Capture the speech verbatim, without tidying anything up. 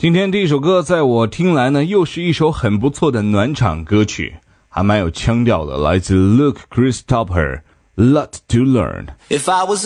今天第一首歌在我听来呢，又是一首很不错的暖场歌曲，还蛮有腔调的，来自 Luke Christopher Lot to Learn。 If I was